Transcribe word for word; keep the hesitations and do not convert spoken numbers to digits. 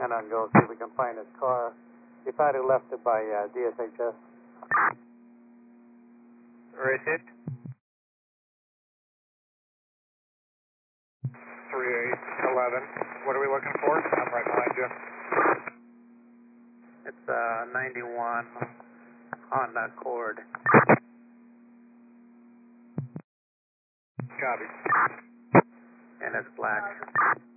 on, go see if we can find his car. He thought he left it by uh, D S H S. Rated. three eight eleven. What are we looking for? I'm right behind you. It's uh, ninety-one Honda Accord. Copy. And it's black.